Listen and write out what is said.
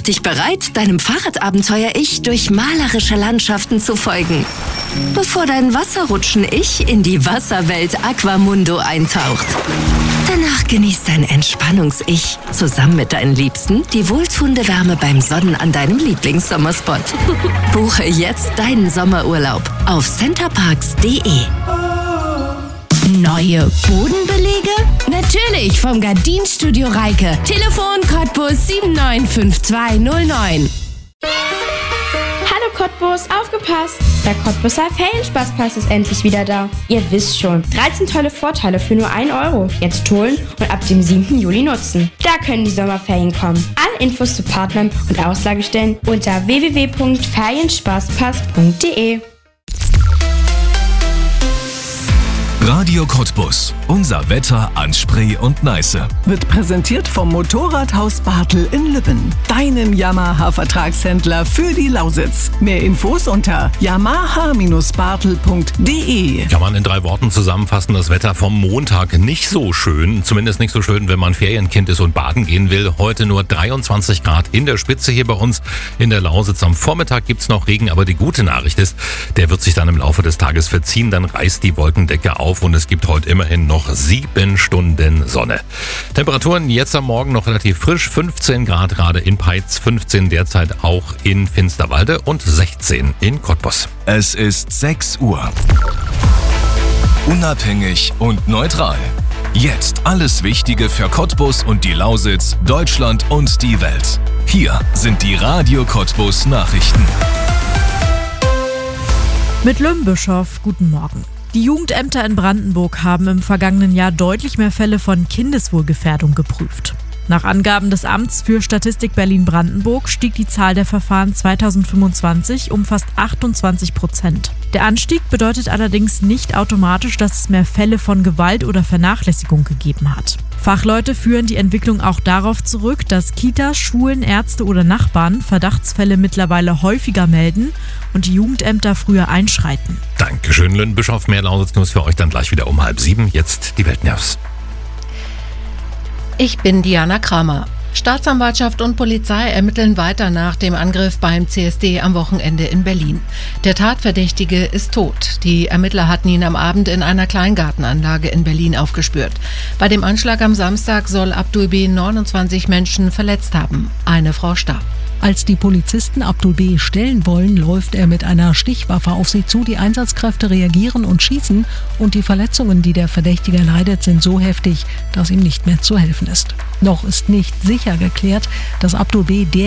dich bereit, deinem Fahrradabenteuer-Ich durch malerische Landschaften zu folgen, bevor dein Wasserrutschen-Ich in die Wasserwelt Aquamundo eintaucht. Danach genießt dein Entspannungs-Ich zusammen mit deinen Liebsten die wohltuende Wärme beim Sonnen an deinem Lieblingssommerspot. Buche jetzt deinen Sommerurlaub auf centerparks.de. Neue Bodenbelege? Natürlich vom Gardinstudio Reike. Telefon Cottbus 795209. Hallo Cottbus, aufgepasst! Der Cottbuser Ferienspaßpass ist endlich wieder da. Ihr wisst schon, 13 tolle Vorteile für nur 1 Euro. Jetzt holen und ab dem 7. Juli nutzen. Da können die Sommerferien kommen. Alle Infos zu Partnern und Auslagestellen unter www.ferienspaßpass.de. Radio Cottbus. Unser Wetter an Spree und Neiße. Wird präsentiert vom Motorradhaus Bartel in Lübben. Deinem Yamaha-Vertragshändler für die Lausitz. Mehr Infos unter yamaha-bartel.de. Kann man in 3 Worten zusammenfassen, das Wetter vom Montag nicht so schön. Zumindest nicht so schön, wenn man Ferienkind ist und baden gehen will. Heute nur 23 Grad in der Spitze hier bei uns in der Lausitz. Am Vormittag gibt's noch Regen, aber die gute Nachricht ist, der wird sich dann im Laufe des Tages verziehen. Dann reißt die Wolkendecke auf und es gibt heute immerhin noch 7 Stunden Sonne. Temperaturen jetzt am Morgen noch relativ frisch. 15 Grad gerade in Peitz, 15 derzeit auch in Finsterwalde und 16 in Cottbus. Es ist 6 Uhr. Unabhängig und neutral. Jetzt alles Wichtige für Cottbus und die Lausitz, Deutschland und die Welt. Hier sind die Radio Cottbus Nachrichten. Mit Lümbischow, guten Morgen. Die Jugendämter in Brandenburg haben im vergangenen Jahr deutlich mehr Fälle von Kindeswohlgefährdung geprüft. Nach Angaben des Amts für Statistik Berlin-Brandenburg stieg die Zahl der Verfahren 2025 um fast 28%. Der Anstieg bedeutet allerdings nicht automatisch, dass es mehr Fälle von Gewalt oder Vernachlässigung gegeben hat. Fachleute führen die Entwicklung auch darauf zurück, dass Kitas, Schulen, Ärzte oder Nachbarn Verdachtsfälle mittlerweile häufiger melden und die Jugendämter früher einschreiten. Dankeschön, Lümbischow. Mehr Lausitz-News für euch dann gleich wieder um 6:30. Jetzt die Weltnews. Ich bin Diana Kramer. Staatsanwaltschaft und Polizei ermitteln weiter nach dem Angriff beim CSD am Wochenende in Berlin. Der Tatverdächtige ist tot. Die Ermittler hatten ihn am Abend in einer Kleingartenanlage in Berlin aufgespürt. Bei dem Anschlag am Samstag soll Abdul B. 29 Menschen verletzt haben. Eine Frau starb. Als die Polizisten Abdul B. stellen wollen, läuft er mit einer Stichwaffe auf sie zu. Die Einsatzkräfte reagieren und schießen und die Verletzungen, die der Verdächtige leidet, sind so heftig, dass ihm nicht mehr zu helfen ist. Noch ist nicht sicher geklärt, dass Abdul B.